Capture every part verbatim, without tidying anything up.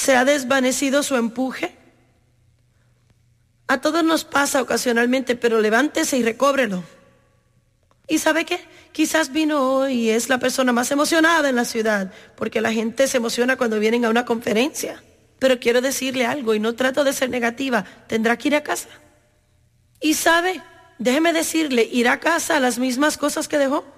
¿Se ha desvanecido su empuje? A todos nos pasa ocasionalmente, pero levántese y recóbrelo. ¿Y sabe qué? Quizás vino hoy y es la persona más emocionada en la ciudad, porque la gente se emociona cuando vienen a una conferencia. Pero quiero decirle algo, y no trato de ser negativa, tendrá que ir a casa. Y sabe, déjeme decirle, irá a casa a las mismas cosas que dejó.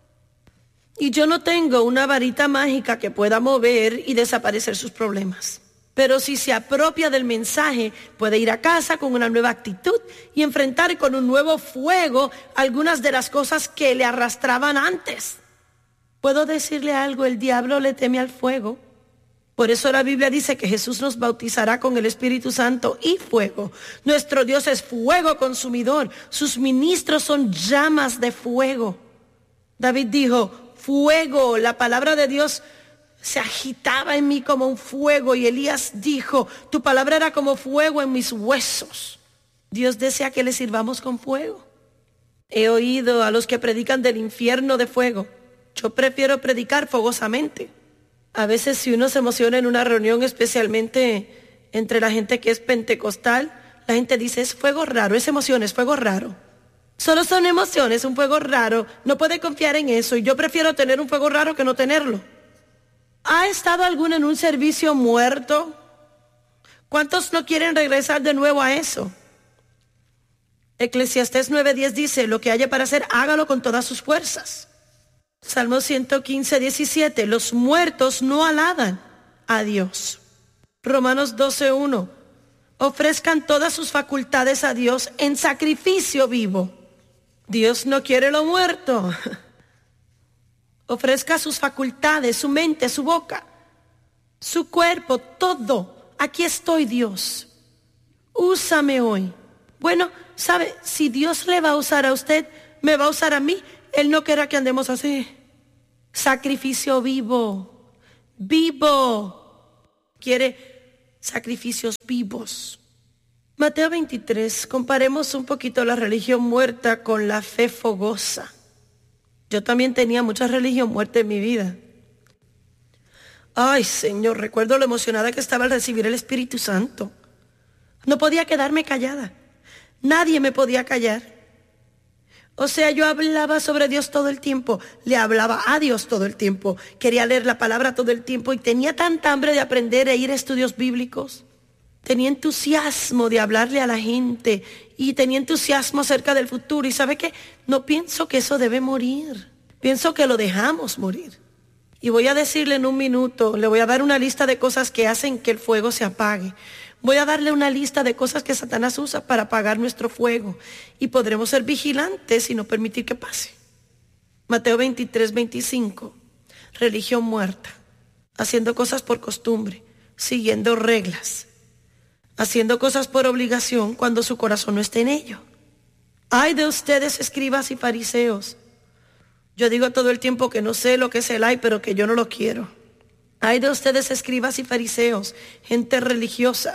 Y yo no tengo una varita mágica que pueda mover y desaparecer sus problemas. Pero si se apropia del mensaje, puede ir a casa con una nueva actitud y enfrentar con un nuevo fuego algunas de las cosas que le arrastraban antes. ¿Puedo decirle algo? El diablo le teme al fuego. Por eso la Biblia dice que Jesús nos bautizará con el Espíritu Santo y fuego. Nuestro Dios es fuego consumidor. Sus ministros son llamas de fuego. David dijo, fuego, la palabra de Dios se agitaba en mí como un fuego, y Elías dijo, tu palabra era como fuego en mis huesos. Dios desea que le sirvamos con fuego. He oído a los que predican del infierno de fuego. Yo prefiero predicar fogosamente. A veces si uno se emociona en una reunión, especialmente entre la gente que es pentecostal, la gente dice, es fuego raro, es emoción, es fuego raro. Solo son emociones, un fuego raro, no puede confiar en eso, y yo prefiero tener un fuego raro que no tenerlo. ¿Ha estado alguno en un servicio muerto? ¿Cuántos no quieren regresar de nuevo a eso? Eclesiastés nueve diez dice, lo que haya para hacer, hágalo con todas sus fuerzas. Salmo ciento quince, diecisiete, los muertos no alaban a Dios. Romanos doce, uno, ofrezcan todas sus facultades a Dios en sacrificio vivo. Dios no quiere lo muerto. Ofrezca sus facultades, su mente, su boca, su cuerpo, todo. Aquí estoy, Dios. Úsame hoy. Bueno, ¿sabe? Si Dios le va a usar a usted, me va a usar a mí. Él no quiere que andemos así. Sacrificio vivo. Vivo. Quiere sacrificios vivos. Mateo veintitrés. Comparemos un poquito la religión muerta con la fe fogosa. Yo también tenía mucha religión muerta en mi vida. Ay, Señor, recuerdo lo emocionada que estaba al recibir el Espíritu Santo. No podía quedarme callada. Nadie me podía callar. O sea, yo hablaba sobre Dios todo el tiempo. Le hablaba a Dios todo el tiempo. Quería leer la palabra todo el tiempo y tenía tanta hambre de aprender e ir a estudios bíblicos. Tenía entusiasmo de hablarle a la gente y tenía entusiasmo acerca del futuro. ¿Y sabe qué? No pienso que eso debe morir. Pienso que lo dejamos morir. Y voy a decirle en un minuto, le voy a dar una lista de cosas que hacen que el fuego se apague. Voy a darle una lista de cosas que Satanás usa para apagar nuestro fuego. Y podremos ser vigilantes y no permitir que pase. Mateo veintitrés, veinticinco. Religión muerta. Haciendo cosas por costumbre. Siguiendo reglas. Haciendo cosas por obligación cuando su corazón no esté en ello. Ay de ustedes, escribas y fariseos. Yo digo todo el tiempo que no sé lo que es el ay, pero que yo no lo quiero. Ay de ustedes, escribas y fariseos, gente religiosa,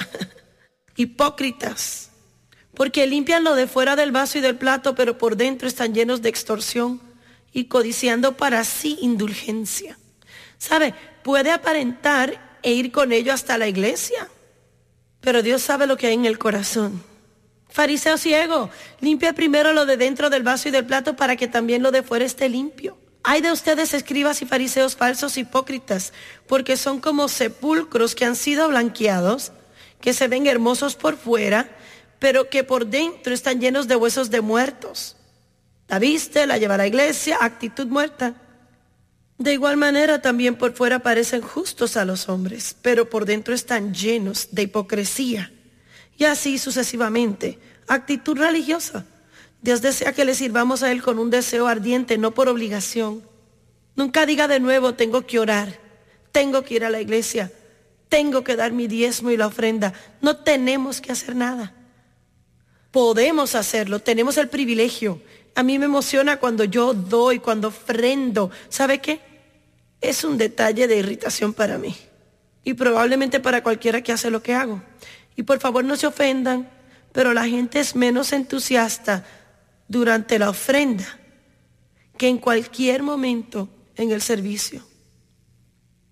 hipócritas, porque limpian lo de fuera del vaso y del plato, pero por dentro están llenos de extorsión y codiciando para sí indulgencia. ¿Sabe? Puede aparentar e ir con ello hasta la iglesia, pero Dios sabe lo que hay en el corazón. Fariseo ciego, limpia primero lo de dentro del vaso y del plato para que también lo de fuera esté limpio. Ay de ustedes, escribas y fariseos falsos hipócritas, porque son como sepulcros que han sido blanqueados, que se ven hermosos por fuera, pero que por dentro están llenos de huesos de muertos. La viste, la lleva a la iglesia, actitud muerta. De igual manera también por fuera parecen justos a los hombres, pero por dentro están llenos de hipocresía. Y así sucesivamente, actitud religiosa. Dios desea que le sirvamos a Él con un deseo ardiente, no por obligación. Nunca diga de nuevo, tengo que orar, tengo que ir a la iglesia, tengo que dar mi diezmo y la ofrenda. No tenemos que hacer nada. Podemos hacerlo, tenemos el privilegio. A mí me emociona cuando yo doy, cuando ofrendo. ¿Sabe qué? Es un detalle de irritación para mí. Y probablemente para cualquiera que hace lo que hago. Y por favor no se ofendan, pero la gente es menos entusiasta durante la ofrenda que en cualquier momento en el servicio.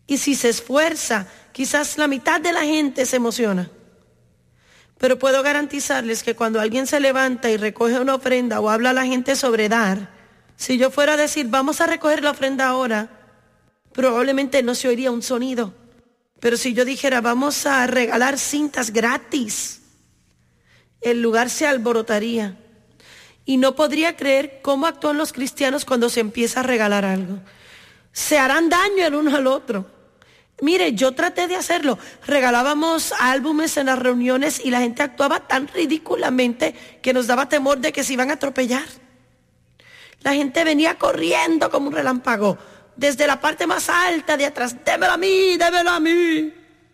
Y si se esfuerza, quizás la mitad de la gente se emociona. Pero puedo garantizarles que cuando alguien se levanta y recoge una ofrenda o habla a la gente sobre dar, si yo fuera a decir, vamos a recoger la ofrenda ahora, probablemente no se oiría un sonido. Pero si yo dijera, vamos a regalar cintas gratis, el lugar se alborotaría. Y no podría creer cómo actúan los cristianos cuando se empieza a regalar algo. Se harán daño el uno al otro. Mire, yo traté de hacerlo. Regalábamos álbumes en las reuniones y la gente actuaba tan ridículamente que nos daba temor de que se iban a atropellar. La gente venía corriendo como un relámpago, desde la parte más alta de atrás. Démelo a mí, démelo a mí.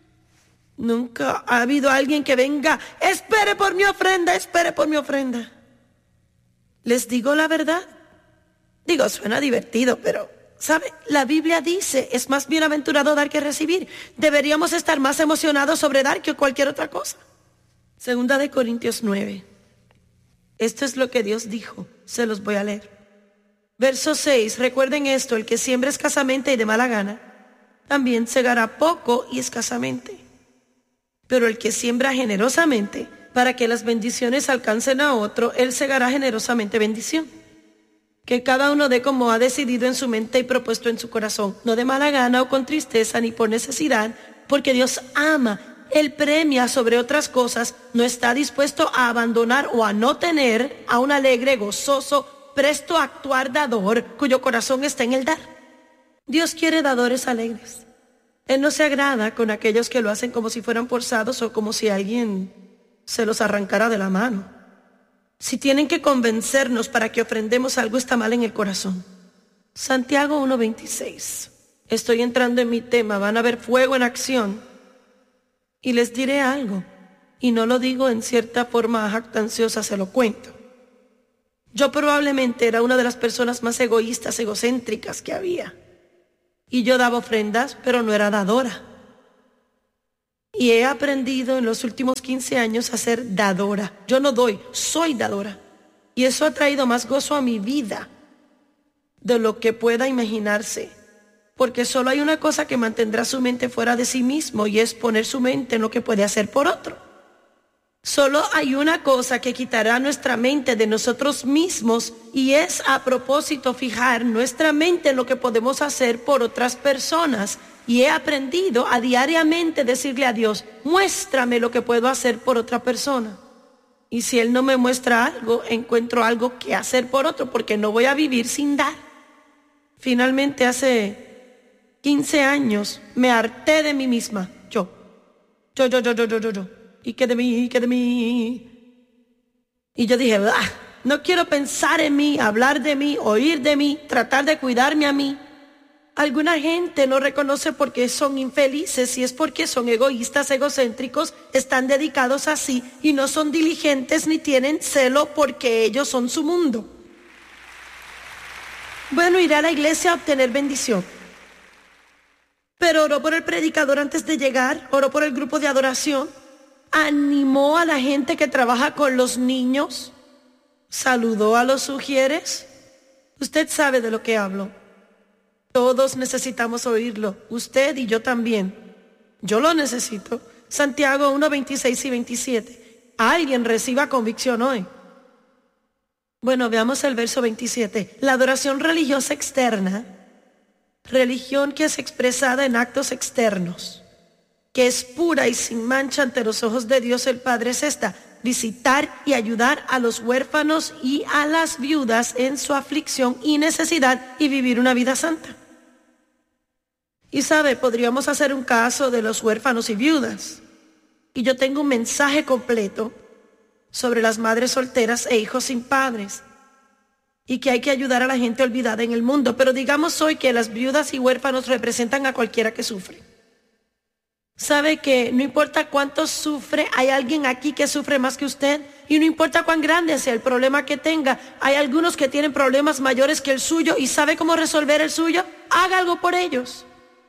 Nunca ha habido alguien que venga, espere por mi ofrenda, espere por mi ofrenda. Les digo la verdad. Digo, suena divertido, pero, ¿sabe? La Biblia dice, es más bienaventurado dar que recibir. Deberíamos estar más emocionados sobre dar que cualquier otra cosa. Segunda de Corintios nueve. Esto es lo que Dios dijo. Se los voy a leer. Verso seis. Recuerden esto, el que siembra escasamente y de mala gana, también segará poco y escasamente. Pero el que siembra generosamente, para que las bendiciones alcancen a otro, él segará generosamente bendición. Que cada uno dé como ha decidido en su mente y propuesto en su corazón, no de mala gana o con tristeza ni por necesidad, porque Dios ama, Él premia sobre otras cosas, no está dispuesto a abandonar o a no tener a un alegre, gozoso, presto a actuar dador, cuyo corazón está en el dar. Dios quiere dadores alegres. Él no se agrada con aquellos que lo hacen como si fueran forzados o como si alguien se los arrancara de la mano. Si tienen que convencernos para que ofrendemos algo, está mal en el corazón. Santiago uno veintiséis. Estoy entrando en mi tema, van a ver fuego en acción. Y les diré algo, y no lo digo en cierta forma jactanciosa, se lo cuento. Yo probablemente era una de las personas más egoístas, egocéntricas que había. Y yo daba ofrendas, pero no era dadora. Y he aprendido en los últimos quince años a ser dadora. Yo no doy, soy dadora. Y eso ha traído más gozo a mi vida de lo que pueda imaginarse. Porque solo hay una cosa que mantendrá su mente fuera de sí mismo, y es poner su mente en lo que puede hacer por otro. Solo hay una cosa que quitará nuestra mente de nosotros mismos, y es a propósito fijar nuestra mente en lo que podemos hacer por otras personas. Y he aprendido a diariamente decirle a Dios, muéstrame lo que puedo hacer por otra persona. Y si Él no me muestra algo, encuentro algo que hacer por otro, porque no voy a vivir sin dar. Finalmente, hace quince años, me harté de mí misma. Yo, yo, yo, yo, yo, yo, yo, yo. ¿Y qué de mí? ¿Y qué de mí? Y yo dije, ah, no quiero pensar en mí, hablar de mí, oír de mí, tratar de cuidarme a mí. Alguna gente no reconoce porque son infelices, y es porque son egoístas, egocéntricos, están dedicados así y no son diligentes ni tienen celo porque ellos son su mundo. Bueno, iré a la iglesia a obtener bendición. Pero oró por el predicador antes de llegar, oró por el grupo de adoración, animó a la gente que trabaja con los niños, saludó a los sugieres. Usted sabe de lo que hablo. Todos necesitamos oírlo, usted y yo también. Yo lo necesito. Santiago uno veintiséis y veintisiete. Alguien reciba convicción hoy. Bueno, veamos el verso veintisiete. La adoración religiosa externa, religión que es expresada en actos externos, que es pura y sin mancha ante los ojos de Dios el Padre, es esta: visitar y ayudar a los huérfanos y a las viudas en su aflicción y necesidad, y vivir una vida santa. Y sabe, podríamos hacer un caso de los huérfanos y viudas. Y yo tengo un mensaje completo sobre las madres solteras e hijos sin padres, y que hay que ayudar a la gente olvidada en el mundo. Pero digamos hoy que las viudas y huérfanos representan a cualquiera que sufre. Sabe que no importa cuánto sufre, hay alguien aquí que sufre más que usted. Y no importa cuán grande sea el problema que tenga, hay algunos que tienen problemas mayores que el suyo. ¿Y sabe cómo resolver el suyo? Haga algo por ellos.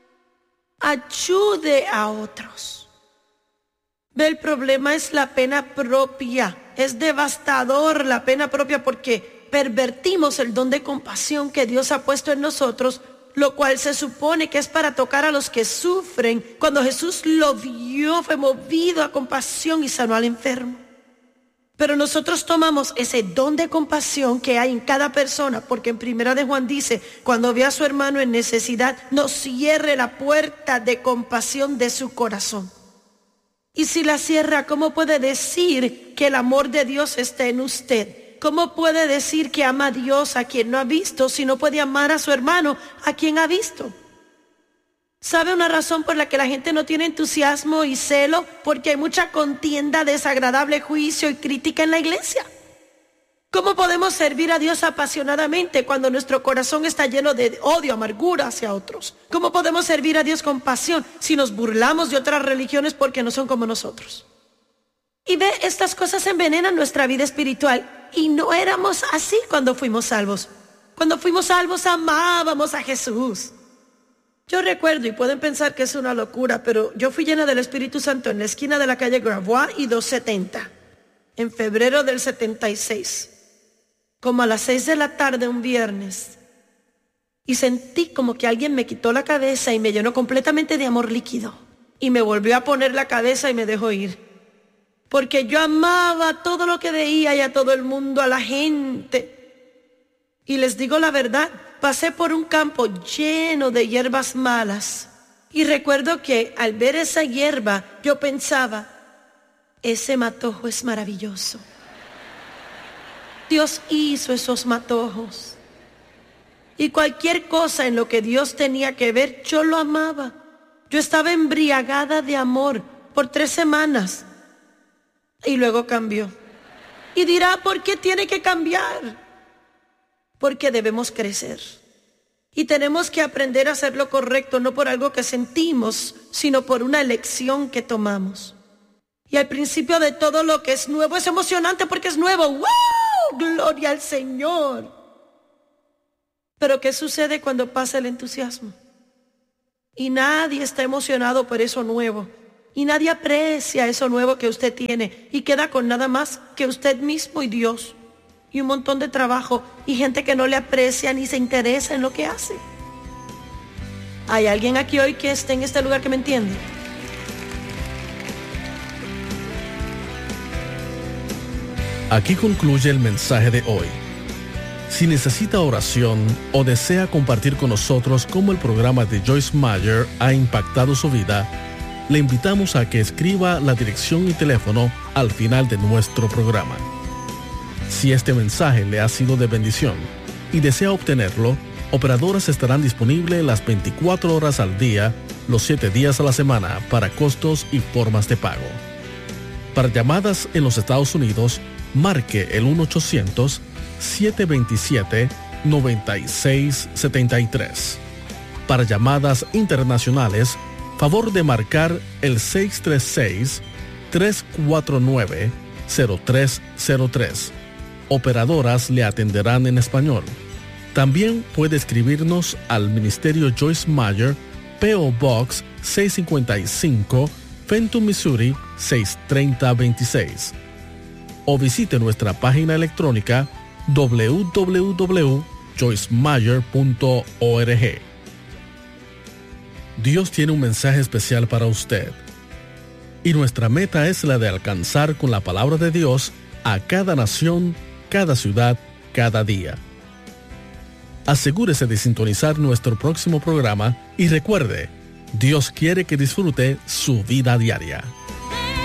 Ayude a otros. Ve, el problema es la pena propia. Es devastador la pena propia, porque pervertimos el don de compasión que Dios ha puesto en nosotros lo cual se supone que es para tocar a los que sufren. Cuando Jesús lo vio, fue movido a compasión y sanó al enfermo. Pero nosotros tomamos ese don de compasión que hay en cada persona, porque en Primera de Juan dice, cuando ve a su hermano en necesidad, no cierre la puerta de compasión de su corazón. Y si la cierra, ¿cómo puede decir que el amor de Dios está en usted? ¿Cómo puede decir que ama a Dios a quien no ha visto si no puede amar a su hermano a quien ha visto? ¿Sabe una razón por la que la gente no tiene entusiasmo y celo? Porque hay mucha contienda, desagradable juicio y crítica en la iglesia. ¿Cómo podemos servir a Dios apasionadamente cuando nuestro corazón está lleno de odio, amargura hacia otros? ¿Cómo podemos servir a Dios con pasión si nos burlamos de otras religiones porque no son como nosotros? Y ve, estas cosas envenenan nuestra vida espiritual. Y no éramos así cuando fuimos salvos. Cuando fuimos salvos amábamos a Jesús. Yo recuerdo, y pueden pensar que es una locura, pero yo fui llena del Espíritu Santo en la esquina de la calle Gravois y doscientos setenta, en febrero del setenta y seis, como a las seis de la tarde un viernes. Y sentí como que alguien me quitó la cabeza y me llenó completamente de amor líquido. Y me volvió a poner la cabeza y me dejó ir. Porque yo amaba todo lo que veía y a todo el mundo, a la gente. Y les digo la verdad, pasé por un campo lleno de hierbas malas. Y recuerdo que al ver esa hierba, yo pensaba, ese matojo es maravilloso. Dios hizo esos matojos. Y cualquier cosa en lo que Dios tenía que ver, yo lo amaba. Yo estaba embriagada de amor por tres semanas. Y luego cambió. Y dirá, ¿por qué tiene que cambiar? Porque debemos crecer. Y tenemos que aprender a hacer lo correcto, no por algo que sentimos, sino por una elección que tomamos. Y al principio de todo lo que es nuevo es emocionante porque es nuevo. ¡Wow! ¡Gloria al Señor! Pero ¿qué sucede cuando pasa el entusiasmo? Y nadie está emocionado por eso nuevo. Y nadie aprecia eso nuevo que usted tiene. Y queda con nada más que usted mismo y Dios. Y un montón de trabajo. Y gente que no le aprecia ni se interesa en lo que hace. ¿Hay alguien aquí hoy que esté en este lugar que me entiende? Aquí concluye el mensaje de hoy. Si necesita oración o desea compartir con nosotros cómo el programa de Joyce Meyer ha impactado su vida, le invitamos a que escriba la dirección y teléfono al final de nuestro programa. Si este mensaje le ha sido de bendición y desea obtenerlo, operadoras estarán disponibles las veinticuatro horas al día, los siete días a la semana, para costos y formas de pago. Para llamadas en los Estados Unidos, marque el uno ochocientos, siete dos siete, nueve seis siete tres. Para llamadas internacionales, favor de marcar el seis tres seis, tres cuatro nueve, cero tres cero tres. Operadoras le atenderán en español. También puede escribirnos al Ministerio Joyce Meyer, P O Box seiscientos cincuenta y cinco, Fenton, Missouri seis tres cero dos seis. O visite nuestra página electrónica doble u doble u doble u punto joyce meyer punto org. Dios tiene un mensaje especial para usted. Y nuestra meta es la de alcanzar con la palabra de Dios a cada nación, cada ciudad, cada día. Asegúrese de sintonizar nuestro próximo programa y recuerde, Dios quiere que disfrute su vida diaria.